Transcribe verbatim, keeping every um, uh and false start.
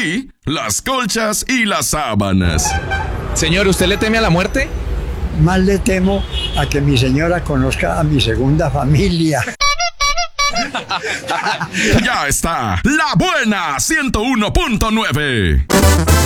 sí, las colchas y las sábanas. Señor, ¿usted le teme a la muerte? Más le temo a que mi señora conozca a mi segunda familia. Ya está, La Buena ciento uno punto nueve.